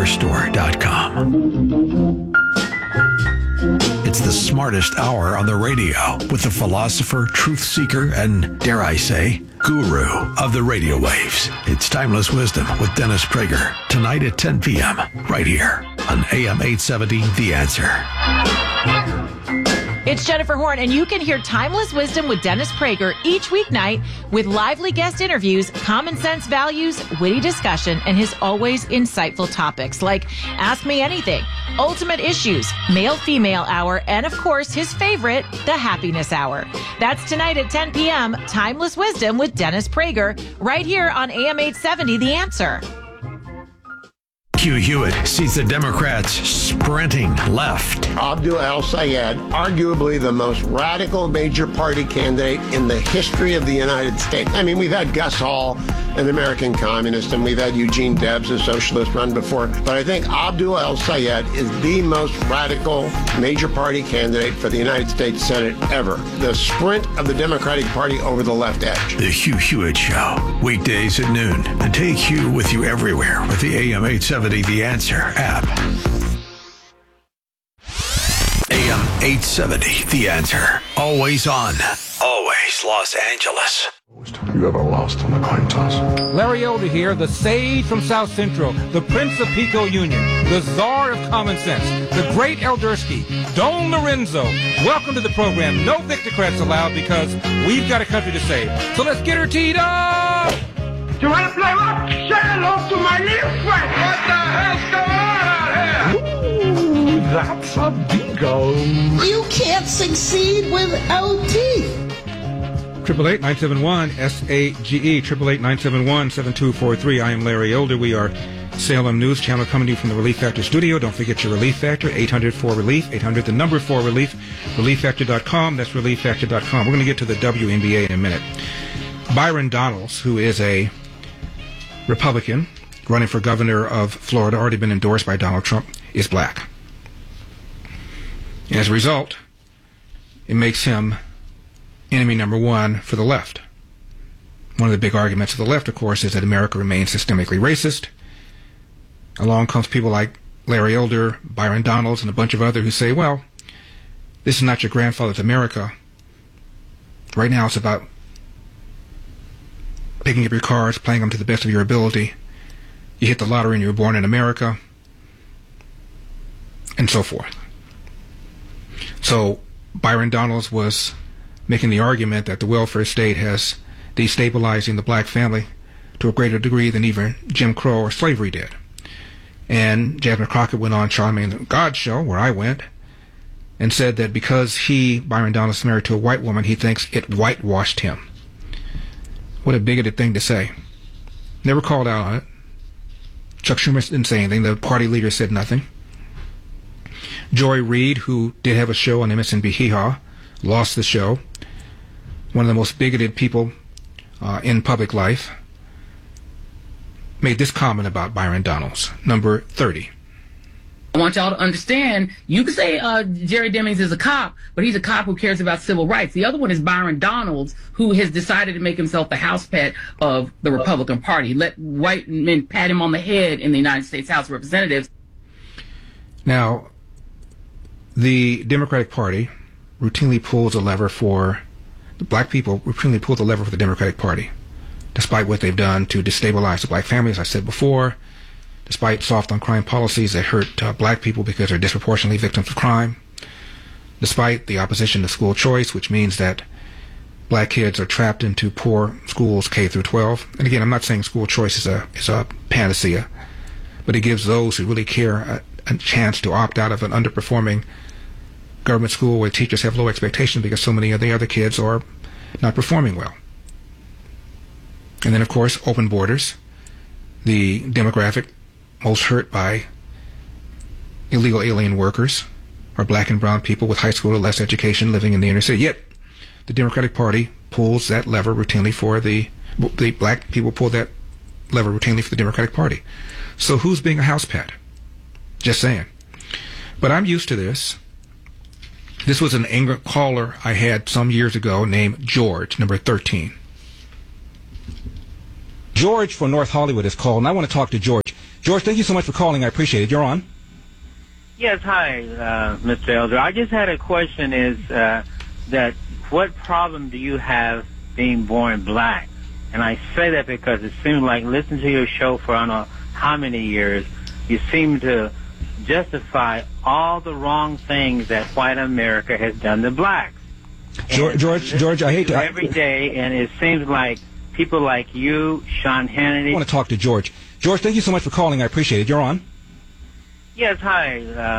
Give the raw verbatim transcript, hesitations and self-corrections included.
superstore dot com. It's the smartest hour on the radio with the philosopher, truth seeker, and, dare I say, guru of the radio waves. It's Timeless Wisdom with Dennis Prager, tonight at ten p.m., right here on A M eight seventy, The Answer. It's Jennifer Horn, and you can hear Timeless Wisdom with Dennis Prager each weeknight with lively guest interviews, common sense values, witty discussion, and his always insightful topics like Ask Me Anything, Ultimate Issues, Male-Female Hour, and of course, his favorite, the Happiness Hour. That's tonight at ten p.m., Timeless Wisdom with Dennis Prager, right here on A M eight seventy, The Answer. Hugh Hewitt sees the Democrats sprinting left. Abdul El-Sayed, arguably the most radical major party candidate in the history of the United States. I mean, we've had Gus Hall, an American communist, and we've had Eugene Debs, a socialist, run before. But I think Abdul El-Sayed is the most radical major party candidate for the United States Senate ever. The sprint of the Democratic Party over the left edge. The Hugh Hewitt Show, weekdays at noon. And take Hugh with you everywhere with the A M eight seventy The Answer app. A M eight seventy The Answer. Always on. Always Los Angeles. You ever lost an acquaintance? Larry Elder here, the sage from South Central, the Prince of Pico Union, the Czar of Common Sense, the great Eldersky, Don Lorenzo. Welcome to the program. No Victocrats allowed because we've got a country to save. So let's get her teed up! You want to play what? Say hello to my little friend. What the hell's going on out here? Ooh, that's a bingo. You can't succeed without teeth. Triple eight nine seven one S A G E. Triple eight nine seven one seven two four three. I am Larry Elder. We are Salem News Channel coming to you from the Relief Factor studio. Don't forget your Relief Factor. eight hundred four relief. eight hundred the number four relief. relief factor dot com. That's relief factor dot com. We're going to get to the W N B A in a minute. Byron Donalds, who is a Republican running for governor of Florida, already been endorsed by Donald Trump, is black. And as a result, it makes him enemy number one for the left. One of the big arguments of the left, of course, is that America remains systemically racist. Along comes people like Larry Elder, Byron Donalds, and a bunch of others who say, well, this is not your grandfather's America. Right now it's about picking up your cards, playing them to the best of your ability. You hit the lottery and you were born in America, and so forth. So Byron Donalds was making the argument that the welfare state has destabilizing the black family to a greater degree than even Jim Crow or slavery did. And Jasmine Crockett went on Charlamagne God's show, where I went, and said that because he, Byron Donalds, is married to a white woman, he thinks it whitewashed him. What a bigoted thing to say. Never called out on it. Chuck Schumer didn't say anything. The party leader said nothing. Joy Reid, who did have a show on M S N B C, Hee Haw, lost the show. One of the most bigoted people uh, in public life, made this comment about Byron Donalds, number thirty. I want y'all to understand, you can say uh, Jerry Demings is a cop, but he's a cop who cares about civil rights. The other one is Byron Donalds, who has decided to make himself the house pet of the Republican Party. Let white men pat him on the head in the United States House of Representatives. Now, the Democratic Party routinely pulls a lever for, the black people routinely pull the lever for the Democratic Party, despite what they've done to destabilize the black family, as I said before, despite soft on crime policies that hurt uh, black people because they're disproportionately victims of crime, despite the opposition to school choice, which means that black kids are trapped into poor schools K through twelve. And again, I'm not saying school choice is a is a panacea, but it gives those who really care a, a chance to opt out of an underperforming government school where teachers have low expectations because so many of the other kids are not performing well. And then, of course, open borders, the demographic most hurt by illegal alien workers are black and brown people with high school or less education living in the inner city. Yet, the Democratic Party pulls that lever routinely for the, the black people pull that lever routinely for the Democratic Party. So who's being a house pet? Just saying. But I'm used to this. This was an angry caller I had some years ago named George, number thirteen. George from North Hollywood is called, and I want to talk to George. George, thank you so much for calling. I appreciate it. You're on. Yes, hi, uh, Mister Elder. I just had a question is uh, that what problem do you have being born black? And I say that because it seems like listening to your show for I don't know how many years, you seem to justify all the wrong things that white America has done to blacks. George, George, George, I hate to... Every day, and it seems like people like you, Sean Hannity... I want to talk to George. George, thank you so much for calling. I appreciate it. You're on. Yes, hi. Uh,